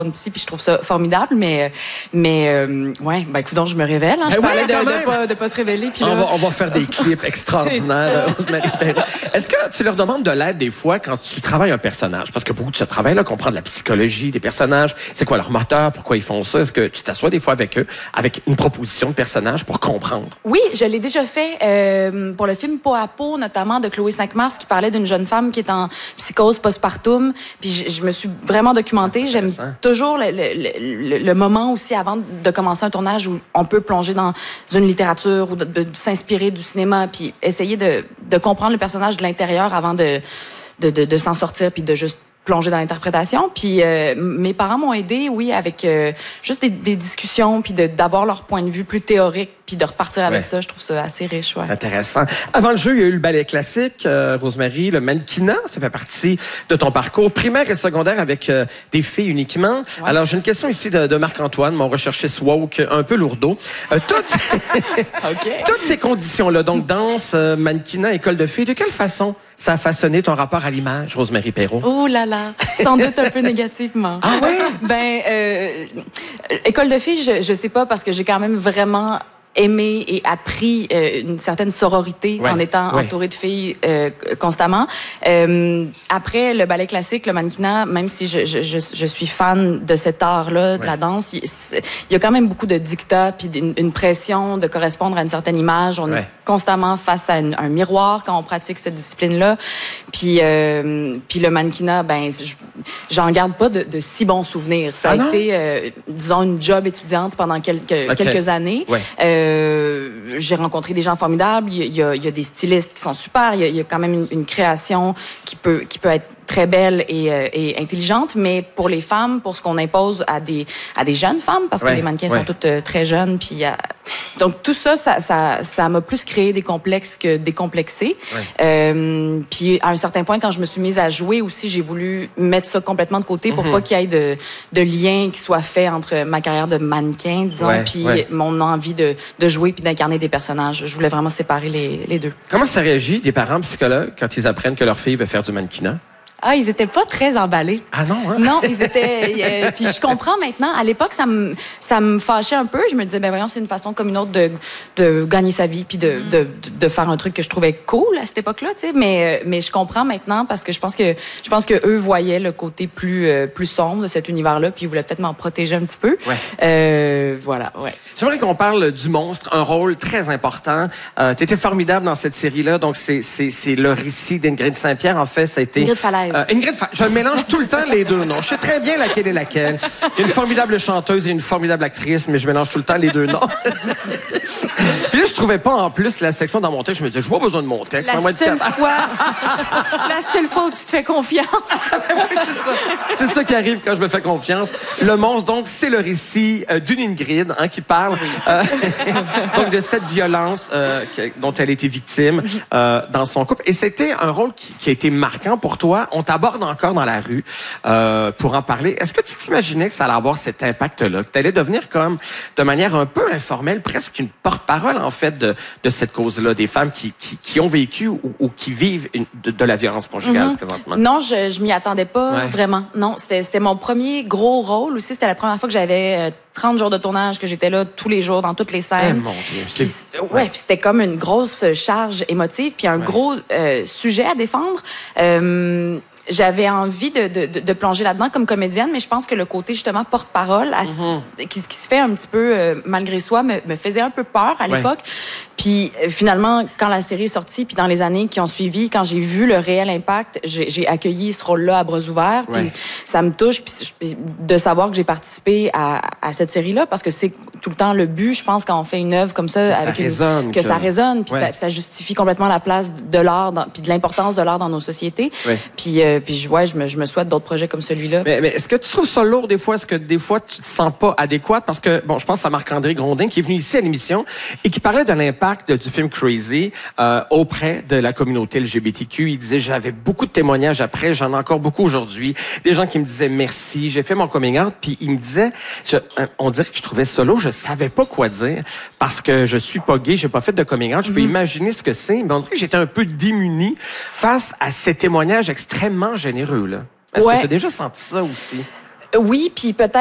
une psy, puis je trouve ça formidable, mais ouais, ben écoute, je me révèle. Hein, je parlais de pas se révéler. Puis on va faire des clips extraordinaires, Rosemary Perron. Est-ce que tu leur demandes de l'aide des fois quand tu travailles un personnage? Parce que beaucoup de ce travail-là, comprendre la psychologie des personnages, c'est quoi leur moteur, pourquoi ils font ça? Est-ce que tu t'assois des fois avec eux, avec une proposition de personnage pour comprendre? Oui, je l'ai déjà fait pour le film Peau à peau, notamment de Chloé Cinq-Mars, qui parlait d'une jeune femme qui est en psychose postpartum. Puis je me suis vraiment documentée. J'aime toujours le moment aussi avant de commencer un tournage où on peut plonger dans une littérature ou de s'inspirer du cinéma puis essayer de comprendre le personnage de l'intérieur avant de s'en sortir puis de juste plonger dans l'interprétation. Puis mes parents m'ont aidé, oui, avec juste des discussions puis d'avoir leur point de vue plus théorique puis de repartir avec ça. Je trouve ça assez riche. Ouais. Intéressant. Avant le jeu, il y a eu le ballet classique, Rosemary, le mannequinat. Ça fait partie de ton parcours primaire et secondaire avec des filles uniquement. Ouais. Alors, j'ai une question ici de Marc-Antoine, mon recherchiste woke, un peu lourdeau. Toutes ces conditions-là, donc danse, mannequinat, école de filles, de quelle façon ça a façonné ton rapport à l'image, Rosemary Perron? Oh là là, sans doute un peu négativement. Ah oui? École de filles, je sais pas, parce que j'ai quand même vraiment aimé et appris une certaine sororité en étant entourée de filles constamment. Après le ballet classique, le mannequinat, même si je suis fan de cet art-là, de la danse, il y a quand même beaucoup de dictats puis une pression de correspondre à une certaine image. On est constamment face à un miroir quand on pratique cette discipline-là. Puis le mannequinat, j'en garde pas de si bons souvenirs. Ça a été, disons, une job étudiante pendant quelques années. J'ai rencontré des gens formidables. Il y a des stylistes qui sont super. Il y a quand même une création qui peut être très belle et intelligente, mais pour les femmes, pour ce qu'on impose à des jeunes femmes, parce que les mannequins sont toutes très jeunes, puis donc tout ça m'a plus créé des complexes que décomplexé. Puis à un certain point, quand je me suis mise à jouer aussi, j'ai voulu mettre ça complètement de côté pour pas qu'il y ait de lien qui soit fait entre ma carrière de mannequin, disons, puis mon envie de jouer puis d'incarner des personnages. Je voulais vraiment séparer les deux. Comment ça réagit des parents psychologues quand ils apprennent que leur fille veut faire du mannequinat? Ah, ils étaient pas très emballés. Ah non, hein? Non, ils étaient... puis je comprends maintenant. À l'époque, ça me fâchait un peu. Je me disais, voyons, c'est une façon comme une autre de gagner sa vie puis de faire un truc que je trouvais cool à cette époque-là, tu sais. Mais je comprends maintenant parce que je pense que eux voyaient le côté plus sombre de cet univers-là puis ils voulaient peut-être m'en protéger un petit peu. Voilà, ouais. J'aimerais qu'on parle du monstre, un rôle très important. T'étais formidable dans cette série-là. Donc, c'est le récit d'Ingrid Saint-Pierre. En fait, ça a été... Ingrid Falaise. Je mélange tout le temps les deux noms. Je sais très bien laquelle est laquelle. Il y a une formidable chanteuse et une formidable actrice, mais je mélange tout le temps les deux noms. Puis là, je trouvais pas en plus la section dans mon texte. Je me disais, j'ai pas besoin de mon texte. La seule fois où tu te fais confiance. Oui, c'est ça. C'est ça qui arrive quand je me fais confiance. Le monstre, donc, c'est le récit d'une Ingrid qui parle donc de cette violence dont elle a été victime dans son couple. Et c'était un rôle qui a été marquant pour toi. On t'aborde encore dans la rue pour en parler. Est-ce que tu t'imaginais que ça allait avoir cet impact-là? Que tu allais devenir comme, de manière un peu informelle, presque une porte-parole, en fait, de cette cause-là, des femmes qui ont vécu ou qui vivent de la violence conjugale présentement? Non, je m'y attendais pas vraiment. Non, c'était mon premier gros rôle aussi. C'était la première fois que j'avais 30 jours de tournage, que j'étais là tous les jours dans toutes les scènes. Mon Dieu. Puis c'était comme une grosse charge émotive, puis un gros sujet à défendre. J'avais envie de plonger là-dedans comme comédienne, mais je pense que le côté justement porte-parole qui se fait un petit peu malgré soi me faisait un peu peur à l'époque. Puis finalement, quand la série est sortie, puis dans les années qui ont suivi, quand j'ai vu le réel impact, j'ai accueilli ce rôle-là à bras ouverts. Puis ça me touche puis de savoir que j'ai participé à cette série-là, parce que c'est tout le temps le but, je pense, quand on fait une œuvre comme ça, que ça résonne, puis ça justifie complètement la place de l'art, puis de l'importance de l'art dans nos sociétés. Puis je me souhaite d'autres projets comme celui-là. Mais est-ce que tu trouves ça lourd des fois? Est-ce que des fois, tu te sens pas adéquate? Parce que, je pense à Marc-André Grondin, qui est venu ici à l'émission et qui parlait de l'impact du film Crazy auprès de la communauté LGBTQ. Il disait, j'avais beaucoup de témoignages après, j'en ai encore beaucoup aujourd'hui. Des gens qui me disaient merci, j'ai fait mon coming out, puis il me disait, on dirait que je trouvais ça lourd, je savais pas quoi dire parce que je suis pas gay, j'ai pas fait de coming out. Je peux imaginer ce que c'est, mais on dirait que j'étais un peu démunie face à ces témoignages extrêmement généreux, là. Est-ce que tu as déjà senti ça aussi? Oui, puis peut-être